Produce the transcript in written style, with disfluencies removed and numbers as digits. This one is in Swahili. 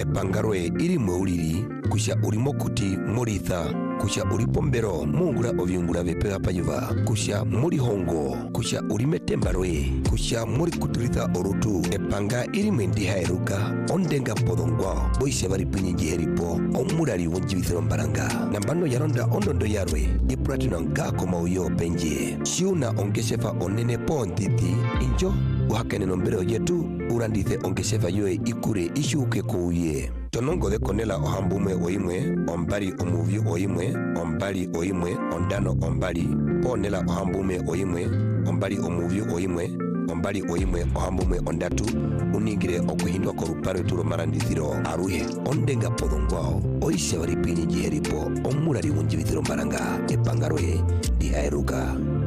epangaroe iri mweuliri kusha urimo kuti moritha kusha uripo mbero mungura ovyungura vepega payuva kusha muri hongo kusha urime tembaroe kusha muri kuturitha orutu epanga iri mwendiha eruka ondenga podongwa boise bari pinyingi heripo omurari wonjibithero mbaranga nambano yaronda ondondo yarwe ipratino ngako mauyo penje shiuna ongeshefa onene po nditi injo uhakene nombero yetu urandithe ongeshefa yoe ikure ishuke kuuye tonongo de konela ohambume oimwe ombali omuvyu oimwe ombali oimwe ondano ombali ponela ohambume oimwe ombali omuvyu oimwe ombali oimwe ohambume ondatu uningire okuhindwa koruparo turo marandithiro aruhe ondenga podongwao oise bari pini jiheripo omurari wunjibithiro mbaranga epangaroe dihaeruka